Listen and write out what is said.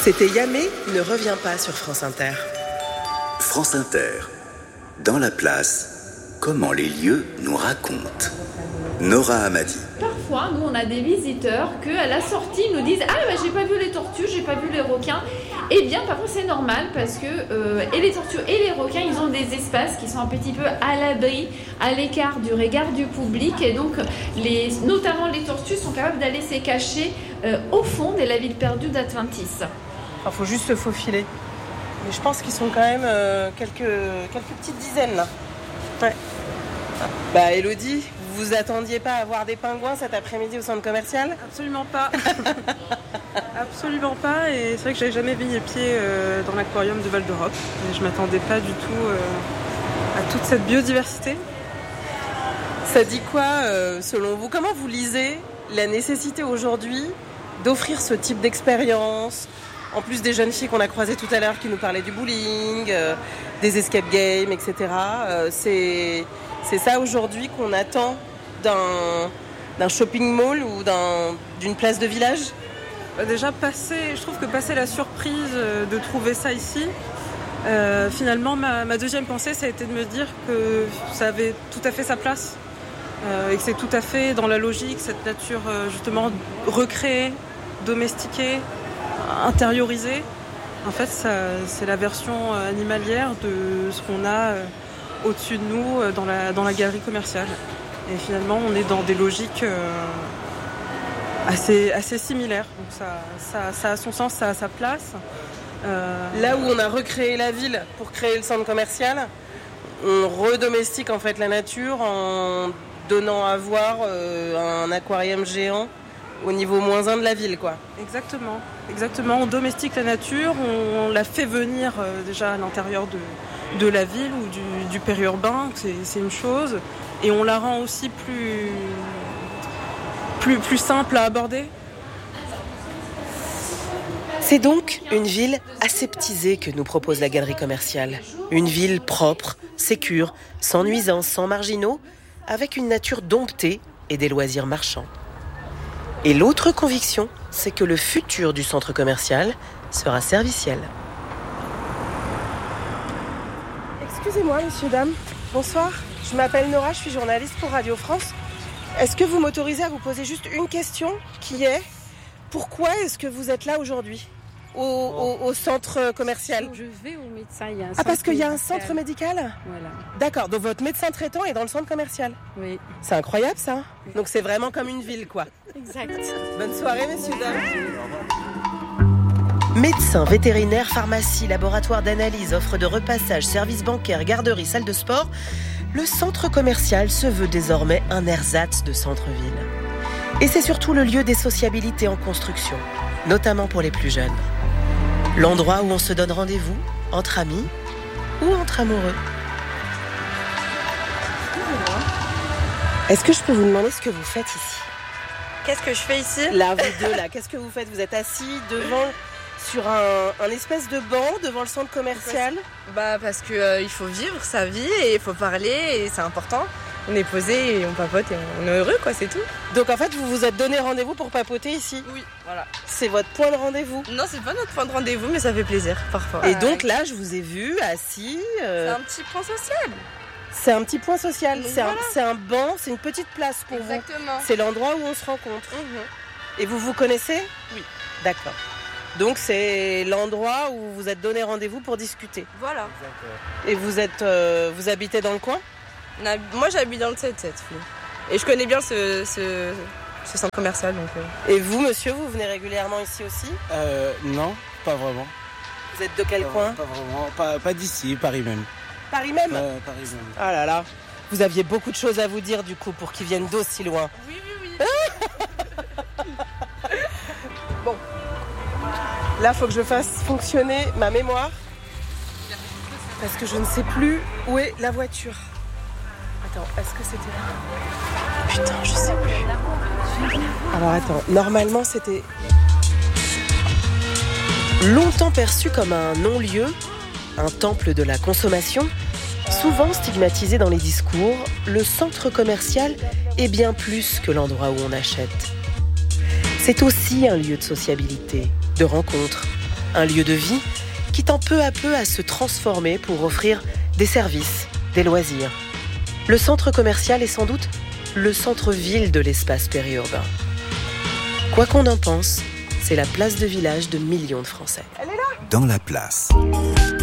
C'était Yamé ne revient pas sur France Inter. France Inter, dans la place, comment les lieux nous racontent. Nora Hamadi. Parfois, nous, on a des visiteurs qu'à la sortie nous disent « Ah, j'ai pas vu les tortues, j'ai pas vu les requins ». Eh bien, parfois, c'est normal parce que et les tortues et les requins, ils ont des espaces qui sont un petit peu à l'abri, à l'écart du regard du public. Et donc, notamment les tortues sont capables d'aller se cacher au fond de la ville perdue d'Atlantis. Il faut juste se faufiler. Mais je pense qu'ils sont quand même quelques petites dizaines là. Ouais. Elodie, vous attendiez pas à voir des pingouins cet après-midi au centre commercial ? Absolument pas. Absolument pas. Et c'est vrai que j'avais jamais mis les pieds dans l'aquarium de Val d'Europe. Et je m'attendais pas du tout à toute cette biodiversité. Ça dit quoi selon vous ? Comment vous lisez la nécessité aujourd'hui d'offrir ce type d'expérience ? En plus des jeunes filles qu'on a croisées tout à l'heure qui nous parlaient du bowling, des escape games, etc. C'est ça aujourd'hui qu'on attend d'un shopping mall ou d'une place de village ? Déjà, je trouve que passer la surprise de trouver ça ici, finalement, ma deuxième pensée, ça a été de me dire que ça avait tout à fait sa place et que c'est tout à fait dans la logique, cette nature justement recréée, domestiquée, intériorisée. En fait, c'est la version animalière de ce qu'on a au-dessus de nous dans la galerie commerciale. Et finalement, on est dans des logiques assez similaires. Donc ça a son sens, ça a sa place. Là où on a recréé la ville pour créer le centre commercial, on redomestique en fait la nature en donnant à voir un aquarium géant au niveau -1 de la ville, quoi. Exactement. On domestique la nature, on la fait venir déjà à l'intérieur de la ville ou du périurbain, c'est une chose, et on la rend aussi plus simple à aborder. C'est donc une ville aseptisée que nous propose la galerie commerciale. Une ville propre, sécure, sans nuisances, sans marginaux, avec une nature domptée et des loisirs marchands. Et l'autre conviction, c'est que le futur du centre commercial sera serviciel. Excusez-moi, messieurs, dames. Bonsoir. Je m'appelle Nora, je suis journaliste pour Radio France. Est-ce que vous m'autorisez à vous poser juste une question qui est « Pourquoi est-ce que vous êtes là aujourd'hui au centre commercial ?» Je vais au médecin, il y a un centre parce qu'il y a un centre médical ? Voilà. D'accord, donc votre médecin traitant est dans le centre commercial ? Oui. C'est incroyable ça. Donc c'est vraiment comme une ville, quoi. Exact. Bonne soirée, messieurs, dames. Médecins, vétérinaires, pharmacie, laboratoire d'analyse, offre de repassage, services bancaires, garderie, salle de sport, le centre commercial se veut désormais un ersatz de centre-ville. Et c'est surtout le lieu des sociabilités en construction, notamment pour les plus jeunes. L'endroit où on se donne rendez-vous, entre amis ou entre amoureux. Est-ce que je peux vous demander ce que vous faites ici ? Qu'est-ce que je fais ici ? Là, vous deux, là, qu'est-ce que vous faites ? Vous êtes assis sur un espèce de banc devant le centre commercial ? Parce que il faut vivre sa vie et il faut parler et c'est important. On est posé et on papote et on est heureux, quoi, c'est tout. Donc en fait, vous vous êtes donné rendez-vous pour papoter ici ? Oui, voilà. C'est votre point de rendez-vous ? Non, c'est pas notre point de rendez-vous, mais ça fait plaisir, parfois. Et donc là, je vous ai vu assis... C'est un petit point social. C'est un petit point social, Voilà. C'est un banc, c'est une petite place pour Exactement. vous. C'est l'endroit où on se rencontre. Et vous vous connaissez ? Oui. D'accord. Donc c'est l'endroit où vous êtes donné rendez-vous pour discuter. Voilà. Et vous habitez dans le coin ? Moi, j'habite dans le 7-7. Et je connais bien ce centre commercial. Donc, Et vous, monsieur, vous venez régulièrement ici aussi ? Non, pas vraiment. Vous êtes de quel coin ? Pas vraiment, pas d'ici, Paris même. Paris même ? Paris même. Ah là là, vous aviez beaucoup de choses à vous dire du coup pour qu'ils viennent d'aussi loin. Oui. Bon, là, il faut que je fasse fonctionner ma mémoire parce que je ne sais plus où est la voiture. Attends, est-ce que c'était là ? Putain, je sais plus. Alors attends, normalement c'était longtemps perçu comme un non-lieu, un temple de la consommation, souvent stigmatisé dans les discours, le centre commercial est bien plus que l'endroit où on achète. C'est aussi un lieu de sociabilité, de rencontre, Un lieu de vie qui tend peu à peu à se transformer pour offrir des services, des loisirs. Le centre commercial est sans doute le centre-ville de l'espace périurbain. Quoi qu'on en pense, c'est la place de village de millions de Français. Dans la place.